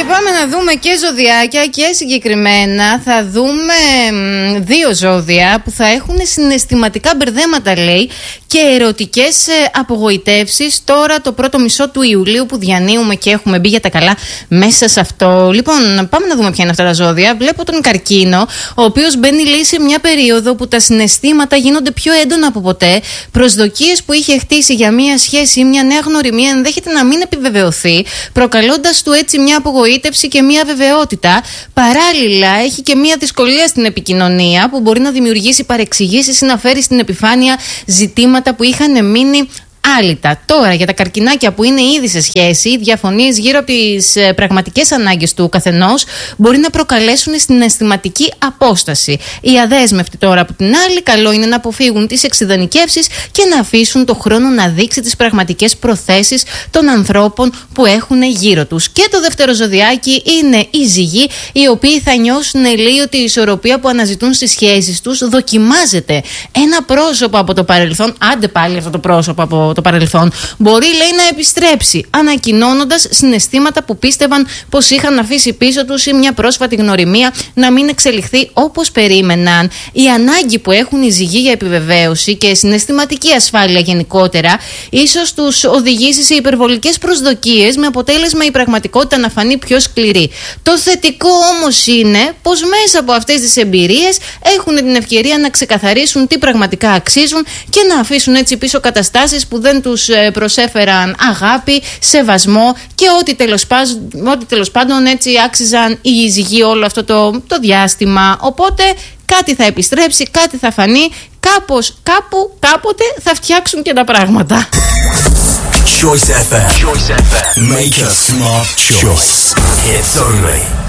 πάμε να δούμε και ζωδιάκια και συγκεκριμένα θα δούμε δύο ζώδια που θα έχουν συναισθηματικά μπερδέματα, λέει, και ερωτικές απογοητεύσεις τώρα το πρώτο μισό του Ιουλίου που διανύουμε και έχουμε μπει για τα καλά μέσα σε αυτό. Λοιπόν, πάμε να δούμε ποια είναι αυτά τα ζώδια. Βλέπω τον Καρκίνο, ο οποίος μπαίνει, λέει, σε μια περίοδο που τα συναισθήματα γίνονται πιο έντονα από ποτέ. Προσδοκίες που είχε χτίσει για μια σχέση ή μια νέα γνωριμία ενδέχεται να μην επιβεβαιωθεί, προκαλώντας του έτσι μια απογοήτευση και μια αβεβαιότητα. Παράλληλα, έχει και μια δυσκολία στην επικοινωνία που μπορεί να δημιουργήσει παρεξηγήσεις ή να φέρει στην επιφάνεια ζητήματα που είχαν μείνει άλυτα. Τώρα, για τα καρκινάκια που είναι ήδη σε σχέση, οι διαφωνίες γύρω από τις πραγματικές ανάγκες του καθενός μπορεί να προκαλέσουν συναισθηματική απόσταση. Οι αδέσμευτοι τώρα από την άλλη, καλό είναι να αποφύγουν τις εξειδανικεύσεις και να αφήσουν το χρόνο να δείξει τις πραγματικές προθέσεις των ανθρώπων που έχουν γύρω τους. Και το δεύτερο ζωδιάκι είναι οι ζυγοί, οι οποίοι θα νιώσουν, λέει, ότι η ισορροπία που αναζητούν στις σχέσεις τους δοκιμάζεται. Ένα πρόσωπο από το παρελθόν, άντε πάλι αυτό το πρόσωπο από το παρελθόν, μπορεί, λέει, να επιστρέψει, ανακοινώνοντας συναισθήματα που πίστευαν πως είχαν αφήσει πίσω τους ή μια πρόσφατη γνωριμία να μην εξελιχθεί όπως περίμεναν. Η ανάγκη που έχουν οι ζυγοί για επιβεβαίωση και συναισθηματική ασφάλεια γενικότερα ίσως τους οδηγήσει σε υπερβολικές προσδοκίες, με αποτέλεσμα η πραγματικότητα να φανεί πιο σκληρή. Το θετικό όμως είναι πως μέσα από αυτές τις εμπειρίες έχουν την ευκαιρία να ξεκαθαρίσουν τι πραγματικά αξίζουν και να αφήσουν έτσι πίσω καταστάσεις που δεν τους προσέφεραν αγάπη, σεβασμό και ό,τι τέλος πάντων έτσι άξιζαν οι ζυγοί όλο αυτό το διάστημα. Οπότε κάτι θα επιστρέψει, κάτι θα φανεί, κάπως, κάποτε θα φτιάξουν και τα πράγματα. Choice FM. Make a smart choice. Hits only.